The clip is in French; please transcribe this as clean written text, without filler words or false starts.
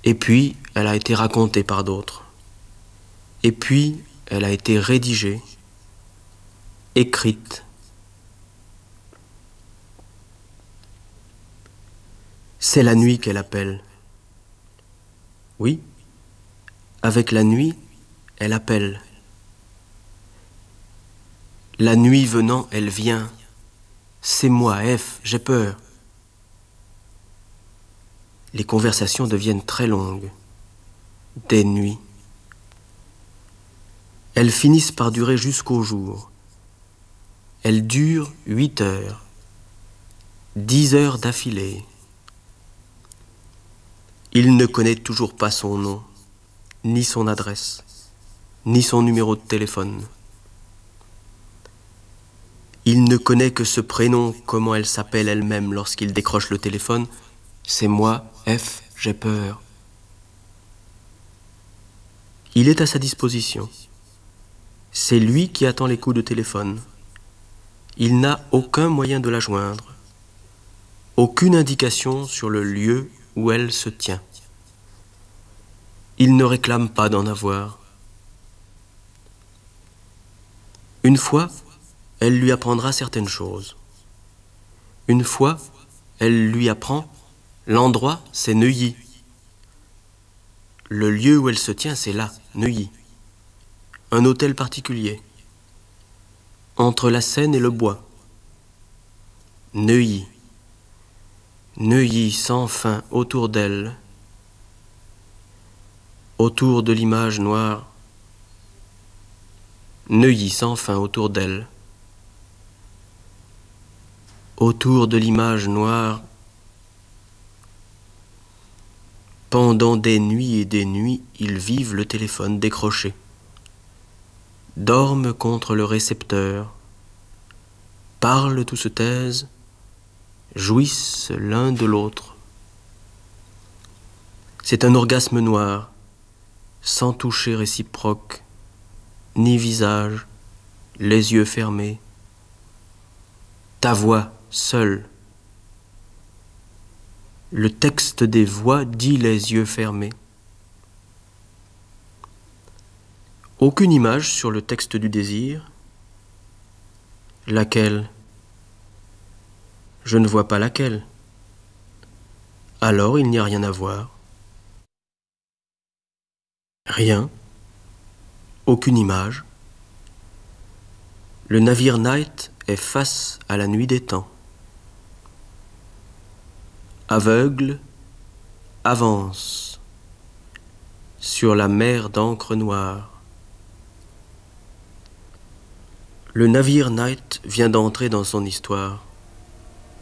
Et puis, elle a été racontée par d'autres. Et puis, elle a été rédigée, écrite. C'est la nuit qu'elle appelle. Oui, avec la nuit, elle appelle. La nuit venant, elle vient. C'est moi, F, j'ai peur. Les conversations deviennent très longues. Des nuits. Elles finissent par durer jusqu'au jour. Elles durent 8 heures, 10 heures d'affilée. Il ne connaît toujours pas son nom, ni son adresse, ni son numéro de téléphone. Il ne connaît que ce prénom, comment elle s'appelle elle-même lorsqu'il décroche le téléphone. C'est moi, F, j'ai peur. Il est à sa disposition. C'est lui qui attend les coups de téléphone. Il n'a aucun moyen de la joindre, aucune indication sur le lieu où elle se tient. Il ne réclame pas d'en avoir. Une fois, elle lui apprendra certaines choses. Une fois, elle lui apprend l'endroit, c'est Neuilly. Le lieu où elle se tient, c'est là, Neuilly. Un hôtel particulier. Entre la Seine et le bois. Neuilly. Neuilly sans fin autour d'elle. Autour de l'image noire. Neuilly sans fin autour d'elle. Autour de l'image noire. Pendant des nuits et des nuits, ils vivent le téléphone décroché. Dorment contre le récepteur. Parlent ou se taisent. Jouissent l'un de l'autre. C'est un orgasme noir, sans toucher réciproque, ni visage, les yeux fermés. Ta voix seule. Le texte des voix dit les yeux fermés. Aucune image sur le texte du désir. Laquelle ? Je ne vois pas laquelle. Alors il n'y a rien à voir. Rien. Aucune image. Le navire Night est face à la nuit des temps. Aveugle, avance sur la mer d'encre noire. Le navire Night vient d'entrer dans son histoire.